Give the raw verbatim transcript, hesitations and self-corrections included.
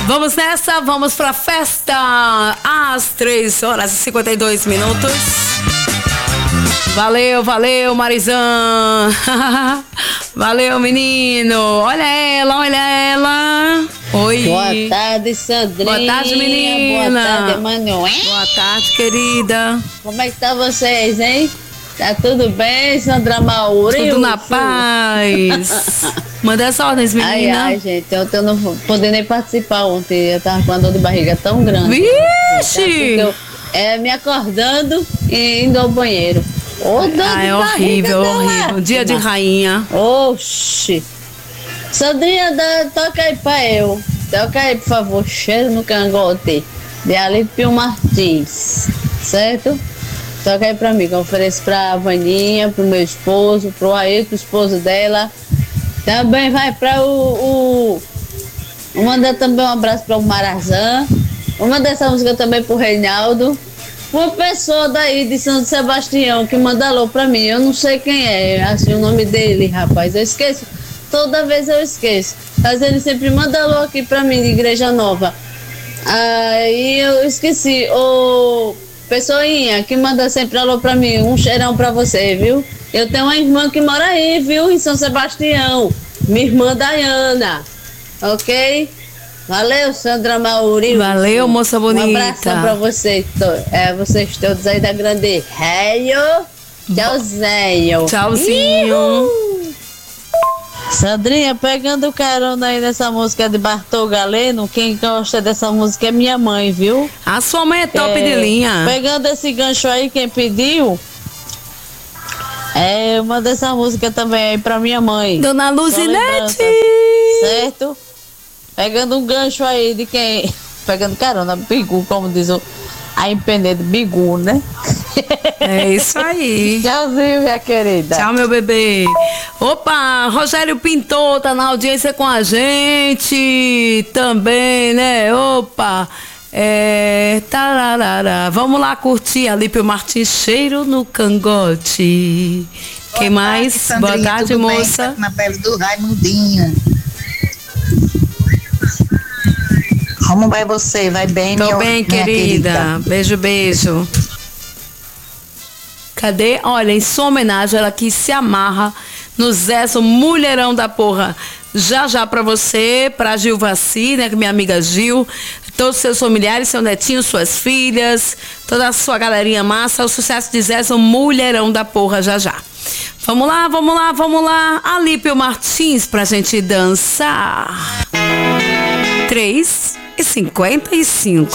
Vamos nessa, vamos pra festa às três horas e cinquenta e dois minutos. Valeu, valeu, Marizan. Valeu, menino. Olha ela, olha ela. Oi. Boa tarde, Sandrinha. Boa tarde, menina. Boa tarde, Emanuel. Boa tarde, querida. Como é que tá vocês, hein? Tá tudo bem, Sandra Mauri? Tudo na paz. Manda as ordens, menina. Ai, ai, gente, ontem eu não pude nem participar ontem. Eu tava com a dor de barriga tão grande. Vixe! Eu, é, me acordando e indo ao banheiro. Ô, dor ah, de é horrível, horrível. Dia de rainha. Oxi. Sandrinha, dá, toca aí pra eu. Toca aí, por favor. Cheiro no cangote. De Alípio Martins. Certo? Toca aí pra mim, que eu ofereço pra Vaninha, pro meu esposo, pro Ailton, esposo dela. Também vai pra o, o... Vou mandar também um abraço para o Marazan. Vou mandar essa música também pro Reinaldo. Uma pessoa daí de São Sebastião que manda alô pra mim. Eu não sei quem é, assim, o nome dele, rapaz. Eu esqueço. Toda vez eu esqueço. Mas ele sempre manda alô aqui pra mim, de Igreja Nova. Aí eu esqueci. Ô, pessoinha que manda sempre alô pra mim. Um cheirão pra você, viu? Eu tenho uma irmã que mora aí, viu? Em São Sebastião. Minha irmã Dayana. Ok? Valeu, Sandra Mauri. Valeu, moça bonita. Um abração pra vocês, é, vocês todos aí da Grande Raio. Tchauzinho. Tchauzinho. Ihu. Sandrinha, pegando carona aí nessa música de Bartol Galeno, quem gosta dessa música é minha mãe, viu? A sua mãe é top é, de linha. Pegando esse gancho aí, quem pediu, é, eu mando essa música também aí pra minha mãe. Dona Luzinete. Certo? Pegando um gancho aí de quem... Pegando carona, bigu, como diz o... A empendeira, bigu, né? É isso aí. Tchauzinho, minha querida. Tchau, meu bebê. Opa, Rogério Pintor tá na audiência com a gente também, né? Opa, é... Tararara. Vamos lá curtir Alípio Martins, Cheiro no Cangote. Boa Quem mais? Tarde, Boa tarde, moça. Bem? Na pele do Raimundinho. Como vai você? Vai bem, Tô minha, bem, minha querida. querida. Beijo, beijo. Cadê? Olha, em sua homenagem, ela que se amarra no Zezo Mulherão da Porra. Já já pra você, pra Gil Vaci, né, minha amiga Gil, todos os seus familiares, seu netinho, suas filhas, toda a sua galerinha massa, o sucesso de Zezo Mulherão da Porra, já já. Vamos lá, vamos lá, vamos lá. Alípio Martins pra gente dançar. três e cinquenta e cinco.